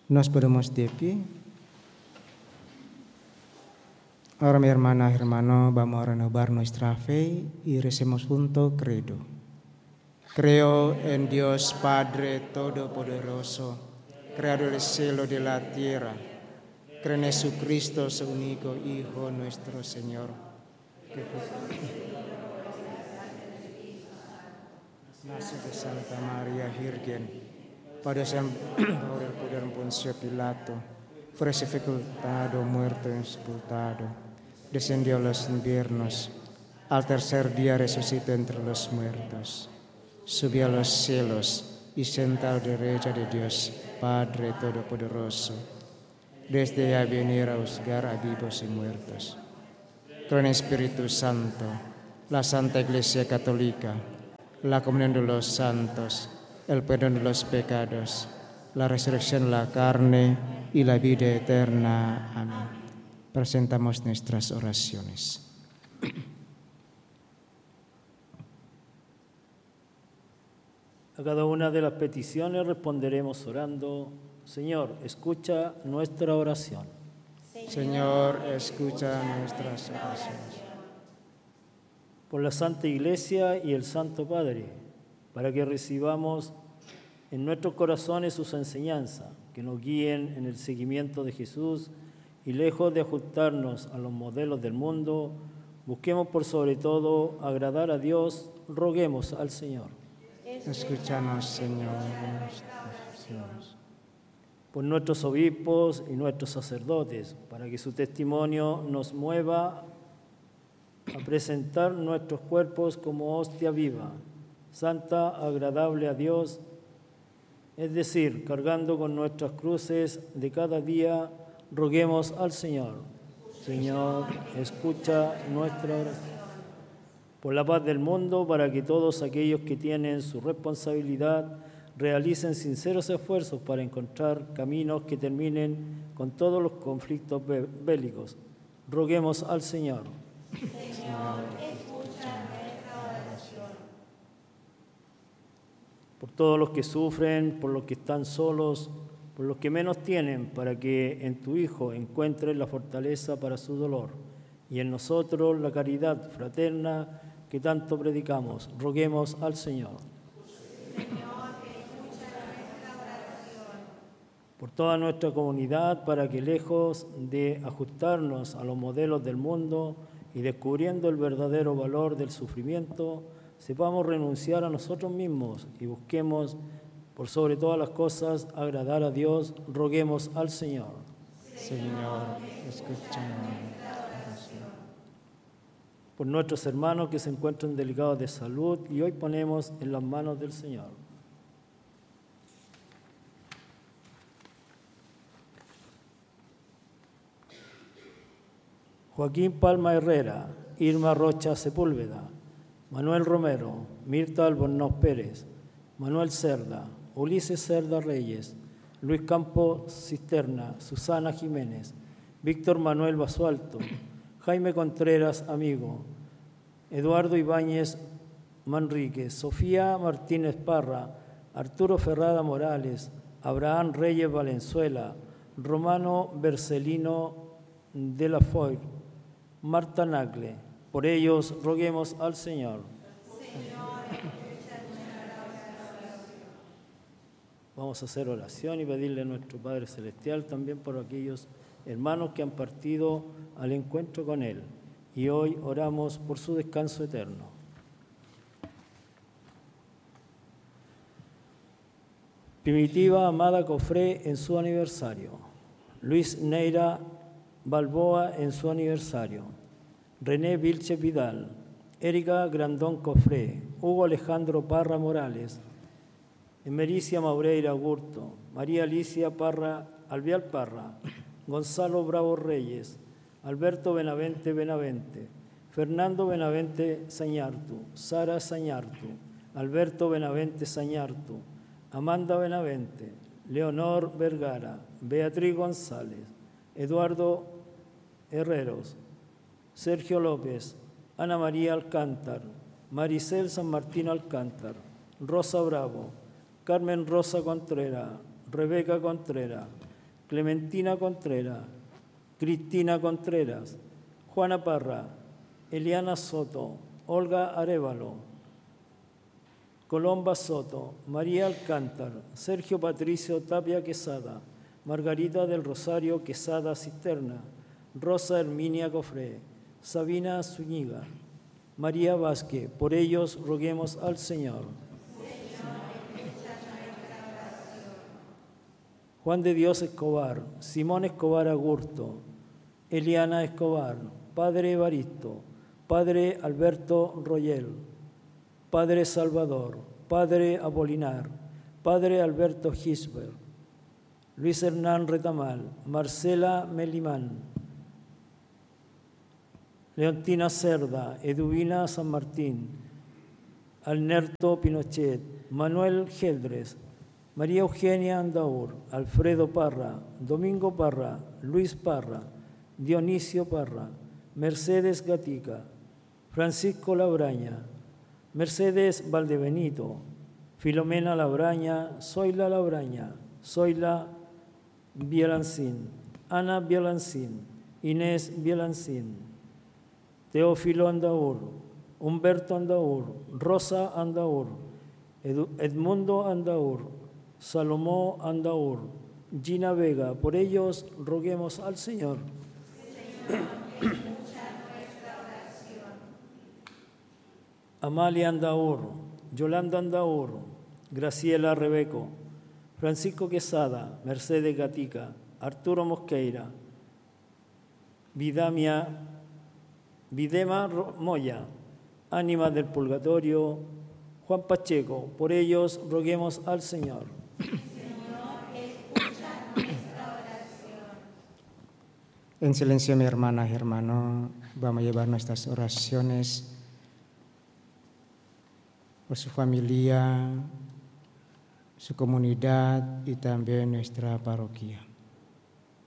Nos ponemos de pie. Ahora, mi hermana, hermano, vamos a renovar nuestra fe y recemos junto credo. Creo en Dios Padre Todopoderoso, creador del cielo y de la tierra. Creo en Jesucristo, su único Hijo, nuestro Señor, que nació de Santa María Virgen, padeció por el poder de Poncio Pilato, fue sepultado, muerto y sepultado, descendió a los infiernos, al tercer día resucitó entre los muertos, subió a los cielos y sentado a la derecha de Dios, Padre Todopoderoso. Desde allá venir a juzgar a vivos y muertos. Creo en el Espíritu Santo, la Santa Iglesia Católica, la comunión de los santos, el perdón de los pecados, la resurrección de la carne y la vida eterna. Amén. Presentamos nuestras oraciones. A cada una de las peticiones responderemos orando. Señor, escucha nuestra oración. Señor, escucha nuestras oraciones. Por la Santa Iglesia y el Santo Padre, para que recibamos en nuestros corazones sus enseñanzas, que nos guíen en el seguimiento de Jesús y lejos de ajustarnos a los modelos del mundo, busquemos por sobre todo agradar a Dios, roguemos al Señor. Escúchanos, Señor, nuestras oraciones. Por nuestros obispos y nuestros sacerdotes, para que su testimonio nos mueva a presentar nuestros cuerpos como hostia viva, santa, agradable a Dios, es decir, cargando con nuestras cruces de cada día, roguemos al Señor. Señor, escucha nuestra oración. Por la paz del mundo, para que todos aquellos que tienen su responsabilidad realicen sinceros esfuerzos para encontrar caminos que terminen con todos los conflictos bélicos. Roguemos al Señor. Señor, escucha nuestra oración. Por todos los que sufren, por los que están solos, por los que menos tienen, para que en tu Hijo encuentren la fortaleza para su dolor, y en nosotros la caridad fraterna que tanto predicamos. Roguemos al Señor. Por toda nuestra comunidad, para que lejos de ajustarnos a los modelos del mundo y descubriendo el verdadero valor del sufrimiento, sepamos renunciar a nosotros mismos y busquemos, por sobre todas las cosas, agradar a Dios, roguemos al Señor. Señor, escúchanos. Por nuestros hermanos que se encuentran delicados de salud y hoy ponemos en las manos del Señor. Joaquín Palma Herrera, Irma Rocha Sepúlveda, Manuel Romero, Mirta Albornoz Pérez, Manuel Cerda, Ulises Cerda Reyes, Luis Campo Cisterna, Susana Jiménez, Víctor Manuel Basualto, Jaime Contreras Amigo, Eduardo Ibáñez Manríquez, Sofía Martínez Parra, Arturo Ferrada Morales, Abraham Reyes Valenzuela, Romano Bercelino de la Foy, Marta Nagle. Por ellos roguemos al Señor. Vamos a hacer oración y pedirle a nuestro Padre Celestial también por aquellos hermanos que han partido al encuentro con Él. Y hoy oramos por su descanso eterno. Primitiva Amada Cofré en su aniversario. Luis Neira Balboa en su aniversario. René Vilche Vidal. Erika Grandón Cofré. Hugo Alejandro Parra Morales. Emericia Maureira Gurto. María Alicia Parra Albial Parra. Gonzalo Bravo Reyes. Alberto Benavente Benavente. Fernando Benavente Sañartu. Sara Sañartu. Alberto Benavente Sañartu. Amanda Benavente. Leonor Vergara. Beatriz González. Eduardo Herreros. Sergio López. Ana María Alcántar. Maricel San Martín Alcántar. Rosa Bravo. Carmen Rosa Contreras. Rebeca Contreras. Clementina Contreras, Cristina Contreras, Juana Parra, Eliana Soto, Olga Arévalo, Colomba Soto, María Alcántar, Sergio Patricio Tapia Quesada, Margarita del Rosario Quesada Cisterna, Rosa Herminia Cofré, Sabina Zúñiga, María Vázquez. Por ellos roguemos al Señor. Juan de Dios Escobar, Simón Escobar Agurto, Eliana Escobar, Padre Evaristo, Padre Alberto Royel, Padre Salvador, Padre Apolinar, Padre Alberto Gisbert, Luis Hernán Retamal, Marcela Melimán, Leontina Cerda, Eduvina San Martín, Alnerto Pinochet, Manuel Geldres, María Eugenia Andaur, Alfredo Parra, Domingo Parra, Luis Parra, Dionisio Parra, Mercedes Gatica, Francisco Labraña, Mercedes Valdebenito, Filomena Labraña, Zoila Labraña, Zoila Bielancín, Ana Bielancín, Inés Bielancín, Teófilo Andaur, Humberto Andaur, Rosa Andaur, Edmundo Andaur, Salomó Andaur, Gina Vega. Por ellos roguemos al Señor. Amalia Andaur, Yolanda Andaur, Graciela Rebeco, Francisco Quesada, Mercedes Gatica, Arturo Mosqueira, Videma Moya, Ánimas del Purgatorio, Juan Pacheco. Por ellos roguemos al Señor. En silencio, mi hermana y hermano, vamos a llevar nuestras oraciones por su familia, su comunidad y también nuestra parroquia.